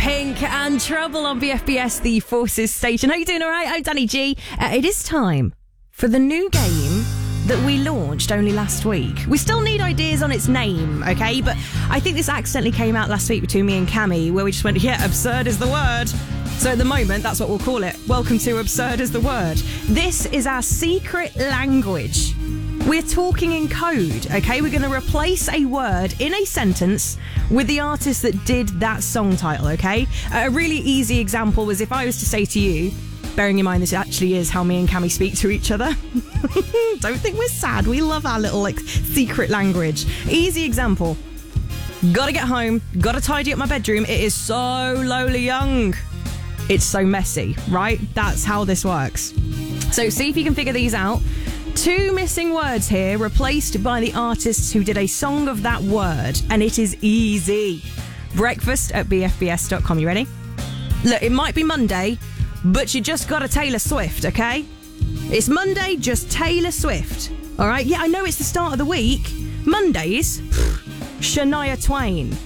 Pink and Trouble on BFBS, the Forces station. How you doing? All right? I'm Danny G. It is time for the new game that we launched only last week. We still need ideas on its name, okay? But I think this accidentally came out last week between me and Cammy, where we just went, yeah, absurd is the word. So at the moment, that's what we'll call it. Welcome to Absurd is the Word. This is our secret language. We're talking in code, okay? We're going to replace a word in a sentence with the artist that did that song title, okay? A really easy example was if I was to say to you, bearing in mind this actually is how me and Cammy speak to each other. Don't think we're sad. We love our little, secret language. Easy example. Gotta get home. Gotta tidy up my bedroom. It is so lowly young. It's so messy, right? That's how this works. So see if you can figure these out. 2 missing words here, replaced by the artists who did a song of that word, and it is easy. breakfast@bfbs.com. You ready? Look, it might be Monday, but you just got to Taylor Swift, okay? It's Monday, just Taylor Swift. All right? Yeah, I know it's the start of the week. Mondays, Shania Twain.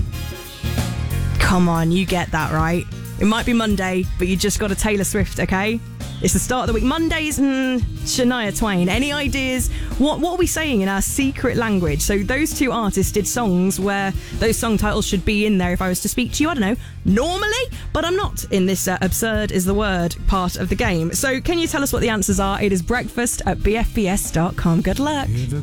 Come on, you get that, right? It might be Monday, but you just got to Taylor Swift, okay? It's the start of the week. Mondays, Shania Twain. Any ideas? What are we saying in our secret language? So those 2 artists did songs where those song titles should be in there if I was to speak to you. I don't know, normally, but I'm not in this absurd is the word part of the game. So can you tell us what the answers are? It is breakfast@bfbs.com. Good luck.